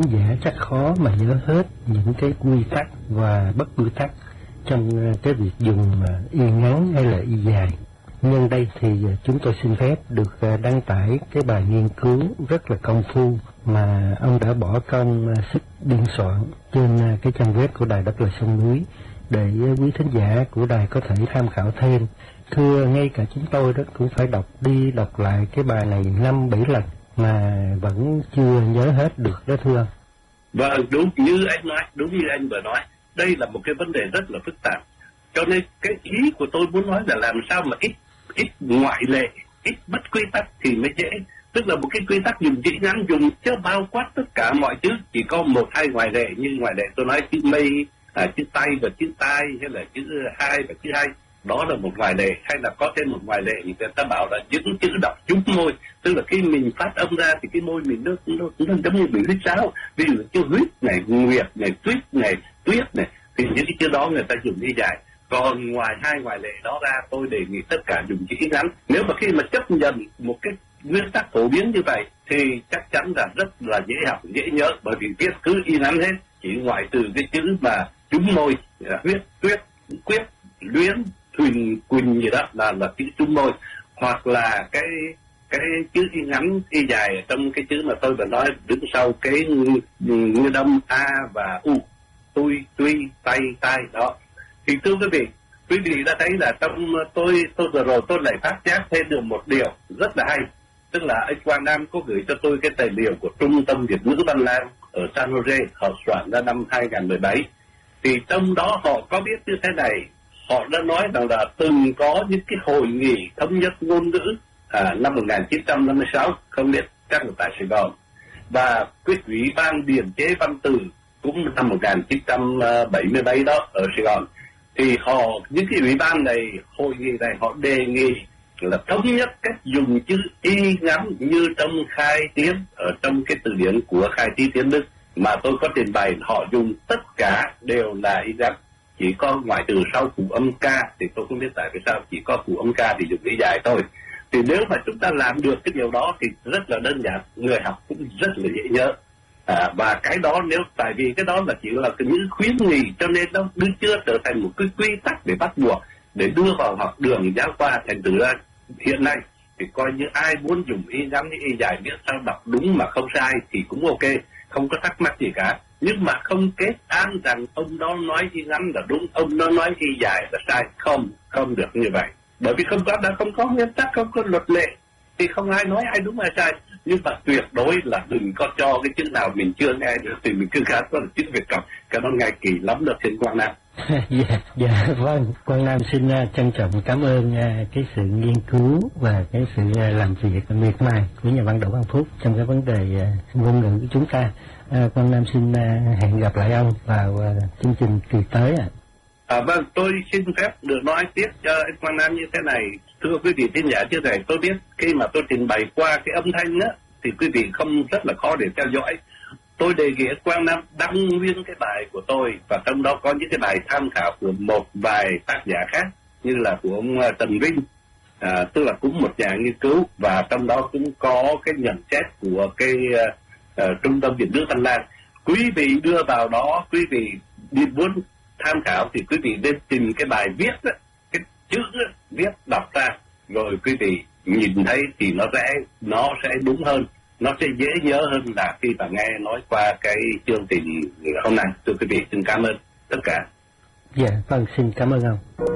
thính giả chắc khó mà nhớ hết những cái quy tắc và bất quy tắc trong cái việc dùng y ngắn hay là y dài. Nhân đây thì chúng tôi xin phép được đăng tải cái bài nghiên cứu rất là công phu mà ông đã bỏ công sức biên soạn trên cái trang web của Đài Đất Lời Sông Núi để quý thính giả của đài có thể tham khảo thêm. Thưa, ngay cả chúng tôi đó cũng phải đọc đi đọc lại cái bài này 5-7 lần mà vẫn chưa nhớ hết được đó thưa ông. Vâng, đúng như anh nói, đúng như anh vừa nói, đây là một cái vấn đề rất là phức tạp. Cho nên cái ý của tôi muốn nói là làm sao mà ít ngoại lệ, ít bất quy tắc thì mới dễ. Tức là một cái quy tắc dùng chữ ngắn, dùng cho bao quát tất cả mọi chữ, chỉ có 1-2 ngoại lệ. Như ngoại lệ tôi nói chữ mây, chữ tay và chữ tai, hay là chữ hai và chữ hai, đó là một ngoại lệ. Hay là có thêm một ngoại lệ thì người ta bảo là những chữ đọc trúng môi, tức là khi mình phát âm ra thì cái môi mình nó giống như mình huýt sáo. Ví dụ chữ huyết này, nguyệt này, tuyết này thì những cái chữ đó người ta dùng y dài. Còn ngoài 2 ngoại lệ đó ra, tôi đề nghị tất cả dùng chữ ngắn. Nếu mà khi mà chấp nhận một cái nguyên tắc phổ biến như vậy thì chắc chắn là rất là dễ học, dễ nhớ, bởi vì viết cứ y ngắn hết, chỉ ngoại trừ cái chữ mà trúng môi, huyết, tuyết, quyết, luyến, thuyền, quỳnh gì đó là chữ trúng môi, hoặc là cái chữ y ngắn y dài trong cái chữ mà tôi vừa nói đứng sau cái nguyên âm a và u, tôi, tuy, tay, tai đó. Thì thưa quý vị đã thấy là trong tôi vừa rồi tôi lại phát giác thêm được một điều rất là hay, tức là anh Quang Nam có gửi cho tôi cái tài liệu của Trung tâm Việt ngữ Văn Lang ở San Jose, họ soạn ra năm 2017. Thì trong đó họ có viết như thế này, họ đã nói rằng là từng có những cái hội nghị thống nhất ngôn ngữ năm 1956, không biết chắc là tại Sài Gòn, và cái ủy ban điển chế văn từ cũng năm 1977 đó ở Sài Gòn. Thì những cái ủy ban này, hội nghị này, họ đề nghị là thống nhất cách dùng chữ y ngắn như trong khai tiếng, ở trong cái từ điển của Khai Trí Tiếng Đức mà tôi có trình bày, họ dùng tất cả đều là y ngắn, chỉ có ngoại trừ sau phụ âm k, thì tôi không biết tại sao chỉ có phụ âm k thì dùng y dài thôi. Thì nếu mà chúng ta làm được cái điều đó thì rất là đơn giản, người học cũng rất là dễ nhớ. Và cái đó tại vì cái đó là chỉ là những khuyến nghị, cho nên nó chưa trở thành một cái quy tắc để bắt buộc để đưa vào học đường giáo khoa. Thành thử ra hiện nay thì coi như ai muốn dùng y ngắn y dài biết sao đọc đúng mà không sai thì cũng ok, không có thắc mắc gì cả. Nhưng mà không kết án rằng ông đó nói y ngắn là đúng, ông đó nói y dài là sai, không được như vậy. Bởi vì không có nguyên tắc, không có luật lệ thì không ai nói ai đúng ai sai. Nhưng mà tuyệt đối là đừng có cho cái chữ nào mình chưa nghe được thì mình cứ gạt đó là chữ Việt Cộng, cái đó nghe kỳ lắm đó trên Quang Nam. Dạ vâng, Quang Nam xin trân trọng cảm ơn cái sự nghiên cứu và cái sự làm việc miệt mài của nhà văn Đỗ Văn Phúc trong cái vấn đề ngôn ngữ của chúng ta. Quang Nam xin hẹn gặp lại ông vào chương trình kỳ tới ạ. Vâng, tôi xin phép được nói tiếp cho anh Quang Nam như thế này. Thưa quý vị thính giả, như này tôi biết khi mà tôi trình bày qua cái âm thanh á thì quý vị không rất là khó để theo dõi. Tôi đề nghị Quang Nam đăng nguyên cái bài của tôi, và trong đó có những cái bài tham khảo của một vài tác giả khác, như là của ông Trần Vinh, tức là cũng một nhà nghiên cứu, và trong đó cũng có cái nhận xét của cái Trung tâm Việt ngữ Văn Lang. Quý vị đưa vào đó, quý vị đi muốn tham khảo thì quý vị nên tìm cái bài viết đó, cái chữ đó, viết đọc ra, rồi quý vị nhìn thấy thì nó sẽ đúng hơn, nó sẽ dễ nhớ hơn là khi mà nghe nói qua cái chương trình hôm nay. Thưa quý vị, xin cảm ơn tất cả. Dạ, vâng, xin cảm ơn ông.